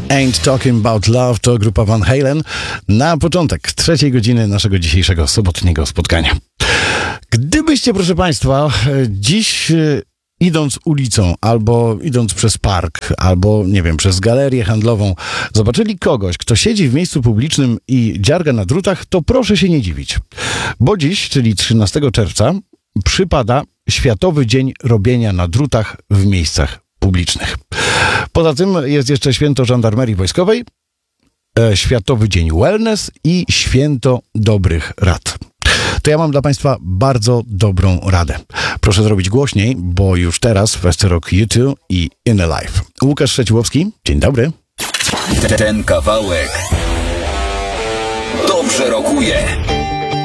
Ain't Talking About Love to grupa Van Halen na początek trzeciej godziny naszego dzisiejszego sobotniego spotkania. Gdybyście, proszę Państwa, dziś idąc ulicą, albo idąc przez park, albo, nie wiem, przez galerię handlową, zobaczyli kogoś, kto siedzi w miejscu publicznym i dziarga na drutach, to proszę się nie dziwić. Bo dziś, czyli 13 czerwca, przypada Światowy Dzień Robienia na Drutach w miejscach publicznych. Poza tym jest jeszcze Święto Żandarmerii Wojskowej, Światowy Dzień Wellness i Święto Dobrych Rad. To ja mam dla Państwa bardzo dobrą radę. Proszę zrobić głośniej, bo już teraz w West Rock U2 i In Alive. Łukasz Trzeciłowski, dzień dobry. Ten kawałek dobrze rokuje.